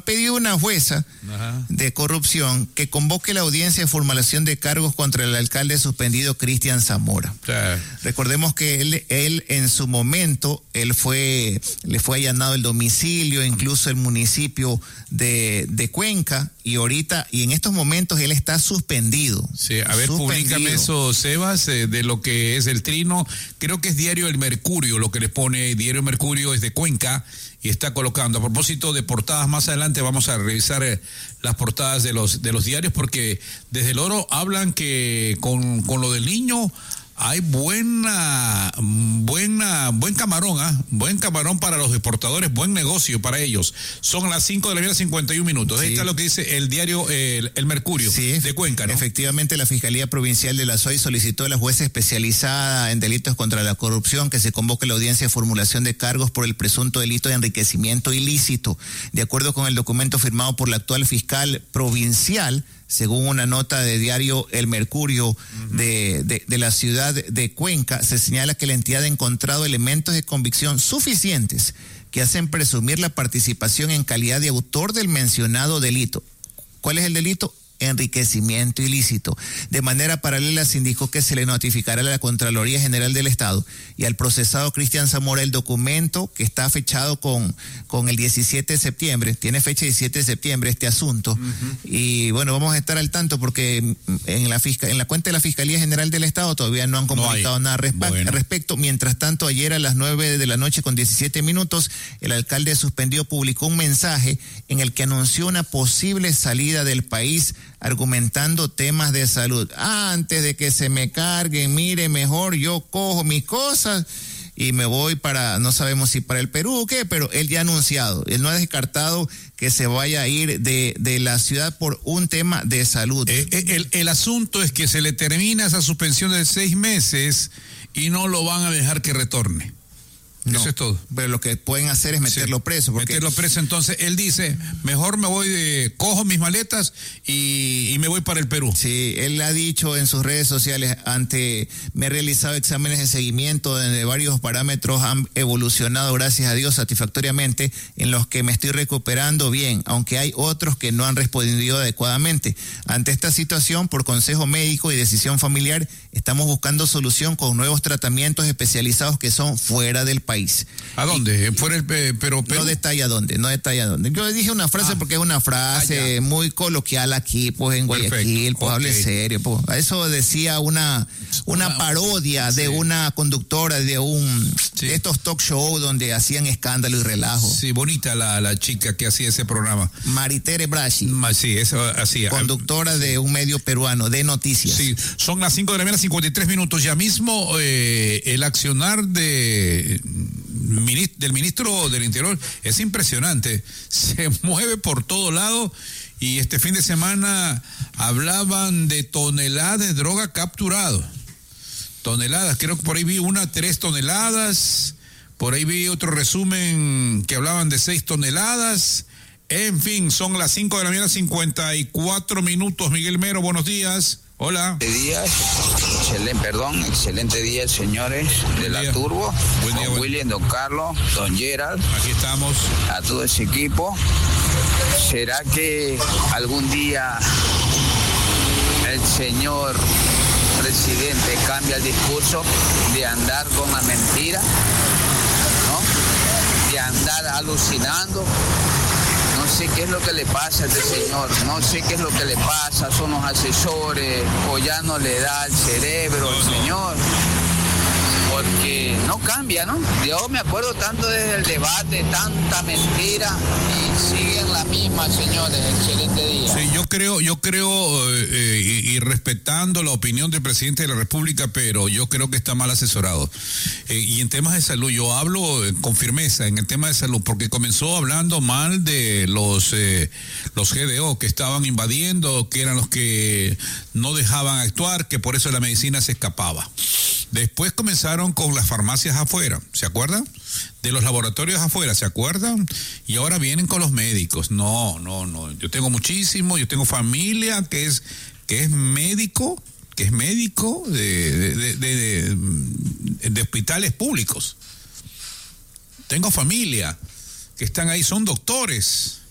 pedido una jueza de corrupción que convoque la audiencia de formulación de cargos contra el alcalde suspendido Cristian Zamora. Recordemos que él en su momento, le fue allanado el domicilio, incluso el municipio de Cuenca, y en estos momentos él está suspendido. Sí, a ver, públicame eso, Sebas, de lo que es el trino. Creo que es Diario El Mercurio lo que le pone. Diario El Mercurio es de Cuenca y está colocando. A propósito de portadas, más adelante vamos a revisar las portadas de los diarios, porque desde el Oro hablan que con lo del niño hay buen camarón, buen camarón para los exportadores, buen negocio para ellos. Son las 5:51. Ahí está lo que dice el diario El Mercurio, de Cuenca, ¿no? Efectivamente, la Fiscalía Provincial de la SOI solicitó a la jueza especializada en delitos contra la corrupción que se convoque la audiencia de formulación de cargos por el presunto delito de enriquecimiento ilícito. De acuerdo con el documento firmado por la actual fiscal provincial, según una nota de diario El Mercurio de la ciudad de Cuenca, se señala que la entidad ha encontrado elementos de convicción suficientes que hacen presumir la participación en calidad de autor del mencionado delito. ¿Cuál es el delito? Enriquecimiento ilícito. De manera paralela se indicó que se le notificará a la Contraloría General del Estado y al procesado Cristian Zamora el documento que está fechado con el 17 de septiembre, tiene fecha 17 de septiembre este asunto, y bueno, vamos a estar al tanto porque en la cuenta de la Fiscalía General del Estado todavía no han comunicado nada al respecto. Mientras tanto, ayer a las 9:17 el alcalde suspendido publicó un mensaje en el que anunció una posible salida del país, argumentando temas de salud. Antes de que se me carguen, mire, mejor yo cojo mis cosas y me voy no sabemos si para el Perú o qué, pero él ya ha anunciado, él no ha descartado que se vaya a ir de la ciudad por un tema de salud. El asunto es que se le termina esa suspensión de 6 meses y no lo van a dejar que retorne. No, eso es todo. Pero lo que pueden hacer es meterlo preso. Meterlo preso. Entonces él dice, mejor me voy, cojo mis maletas y me voy para el Perú. Sí, él ha dicho en sus redes sociales, me he realizado exámenes de seguimiento donde varios parámetros han evolucionado, gracias a Dios, satisfactoriamente, en los que me estoy recuperando bien, aunque hay otros que no han respondido adecuadamente. Ante esta situación, por consejo médico y decisión familiar, estamos buscando solución con nuevos tratamientos especializados que son fuera del país. ¿A dónde? Fuera el pero no detalla dónde. Yo dije una frase porque es una frase muy coloquial aquí, pues en Guayaquil, pues hable serio. Pues. Eso decía una parodia de una conductora de de estos talk show donde hacían escándalo y relajo. Sí, bonita la chica que hacía ese programa. Maritere Brashi. Sí, eso hacía. Conductora de un medio peruano de noticias. Sí, son las 5:53. Ya mismo el accionar del ministro del Interior es impresionante. Se mueve por todo lado y este fin de semana hablaban de toneladas de droga capturado. Toneladas, creo que por ahí vi 3 toneladas, por ahí vi otro resumen que hablaban de 6 toneladas. En fin, son las 5:54. Miguel Mero, buenos días. Hola. Excelente día, señores de la Turbo. Buen día, William, don Carlos, don Gerald. Aquí estamos. A todo ese equipo. ¿Será que algún día el señor presidente cambia el discurso de andar con la mentira, ¿no? De andar alucinando? No sé qué es lo que le pasa a este señor, no sé qué es lo que le pasa, son los asesores o ya no le da el cerebro al señor, porque no cambia, ¿no? Yo me acuerdo tanto desde el debate, tanta mentira y siguen la misma, señores. Excelente día. Sí, yo creo y respetando la opinión del presidente de la República, pero yo creo que está mal asesorado. Y en temas de salud, yo hablo con firmeza en el tema de salud, porque comenzó hablando mal de los GDO que estaban invadiendo, que eran los que no dejaban actuar, que por eso la medicina se escapaba. Después comenzaron con las farmacias afuera, ¿se acuerdan? De los laboratorios afuera, ¿se acuerdan? Y ahora vienen con los médicos. No. Yo tengo familia que es médico de hospitales públicos. Tengo familia que están ahí, son doctores.